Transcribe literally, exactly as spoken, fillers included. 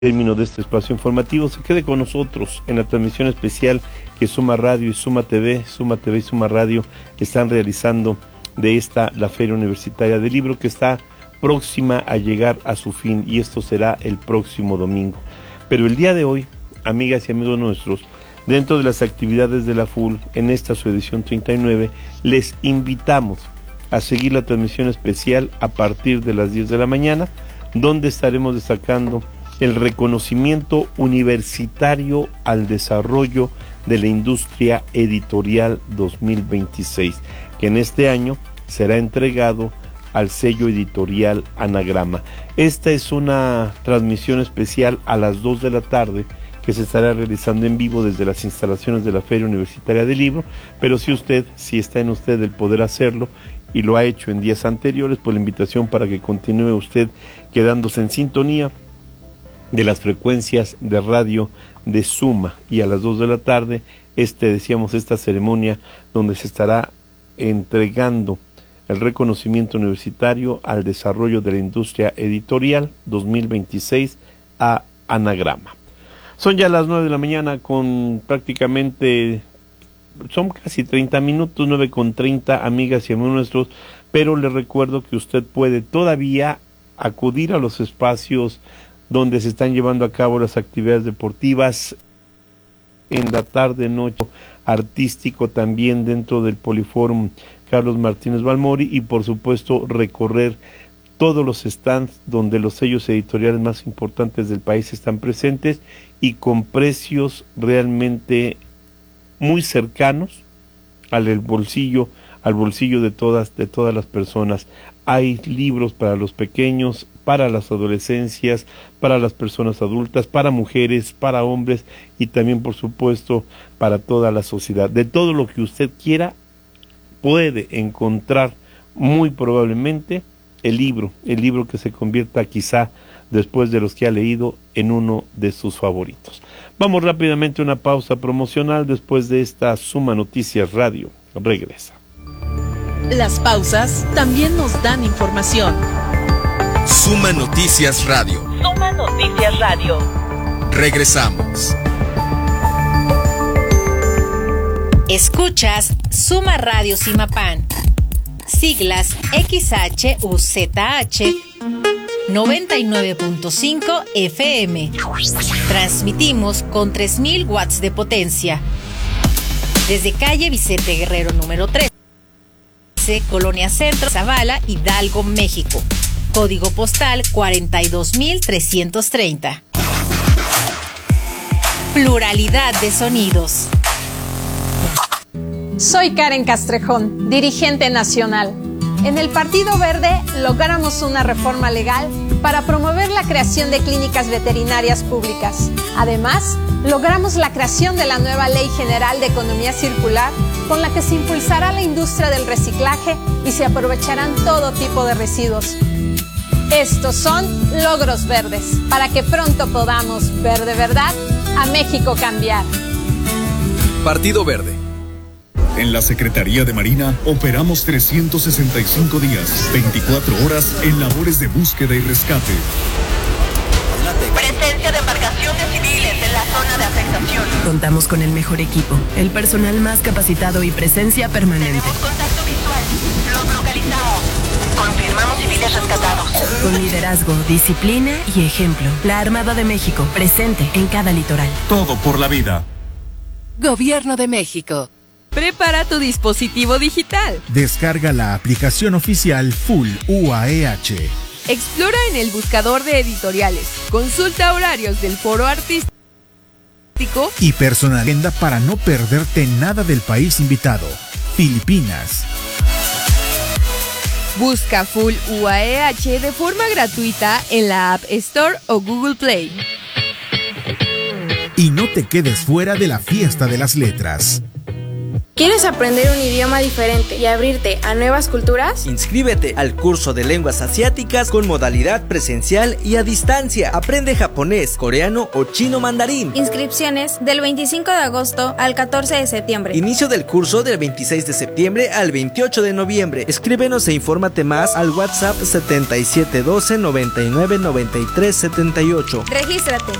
Término de este espacio informativo, se quede con nosotros en la transmisión especial que Suma Radio y Suma T V, Suma T V y Suma Radio están realizando de esta, la Feria Universitaria del Libro, que está próxima a llegar a su fin, y esto será el próximo domingo. Pero el día de hoy, amigas y amigos nuestros, dentro de las actividades de la F U L, en esta su edición treinta y nueve, les invitamos a seguir la transmisión especial a partir de las diez de la mañana, donde estaremos destacando el reconocimiento universitario al desarrollo de la industria editorial dos mil veintiséis, que en este año será entregado al sello editorial Anagrama. Esta es una transmisión especial a las dos de la tarde que se estará realizando en vivo desde las instalaciones de la Feria Universitaria del Libro, pero si usted, si está en usted el poder hacerlo, y lo ha hecho en días anteriores, pues la invitación para que continúe usted quedándose en sintonía de las frecuencias de radio de Suma, y a las dos de la tarde, este, decíamos, esta ceremonia donde se estará entregando el reconocimiento universitario al desarrollo de la industria editorial dos mil veintiséis a Anagrama. Son ya las nueve de la mañana con prácticamente, son casi treinta minutos, nueve con treinta, amigas y amigos nuestros, pero les recuerdo que usted puede todavía acudir a los espacios donde se están llevando a cabo las actividades deportivas en la tarde, noche, artístico también dentro del Poliforum Carlos Martínez Balmori, y por supuesto recorrer todos los stands donde los sellos editoriales más importantes del país están presentes y con precios realmente muy cercanos al bolsillo, al bolsillo de todas, de todas las personas. Hay libros para los pequeños, para las adolescencias, para las personas adultas, para mujeres, para hombres y también, por supuesto, para toda la sociedad. De todo lo que usted quiera, puede encontrar muy probablemente el libro, el libro que se convierta quizá, después de los que ha leído, en uno de sus favoritos. Vamos rápidamente a una pausa promocional. Después de esta Suma Noticias Radio regresa. Las pausas también nos dan información. Suma Noticias Radio. Suma Noticias Radio. Regresamos. Escuchas Suma Radio Simapán. Siglas X H U Z H noventa y nueve punto cinco F M. Transmitimos con tres mil watts de potencia. Desde calle Vicente Guerrero número trece, Colonia Centro, Zavala, Hidalgo, México. Código postal cuarenta y dos mil trescientos treinta. Pluralidad de sonidos. Soy Karen Castrejón, dirigente nacional. En el Partido Verde logramos una reforma legal para promover la creación de clínicas veterinarias públicas. Además, logramos la creación de la nueva Ley General de Economía Circular, con la que se impulsará la industria del reciclaje y se aprovecharán todo tipo de residuos. Estos son logros verdes, para que pronto podamos ver de verdad a México cambiar. Partido Verde. En la Secretaría de Marina operamos trescientos sesenta y cinco días, veinticuatro horas en labores de búsqueda y rescate. Presencia de embarcaciones civiles en la zona de afectación. Contamos con el mejor equipo, el personal más capacitado y presencia permanente. Tenemos contacto visual. Los localizamos. Confirmamos civiles rescatados. Con liderazgo, disciplina y ejemplo. La Armada de México, presente en cada litoral. Todo por la vida. Gobierno de México. Prepara tu dispositivo digital. Descarga la aplicación oficial F U L U A E H. Explora en el buscador de editoriales. Consulta horarios del foro artístico. Y personal agenda para no perderte nada del país invitado. Filipinas. Busca F U L U A E H de forma gratuita en la App Store o Google Play. Y no te quedes fuera de la fiesta de las letras. ¿Quieres aprender un idioma diferente y abrirte a nuevas culturas? Inscríbete al curso de lenguas asiáticas con modalidad presencial y a distancia. Aprende japonés, coreano o chino mandarín. Inscripciones del veinticinco de agosto al catorce de septiembre. Inicio del curso del veintiséis de septiembre al veintiocho de noviembre. Escríbenos e infórmate más al WhatsApp setenta y siete doce noventa y nueve noventa y tres setenta y ocho. Regístrate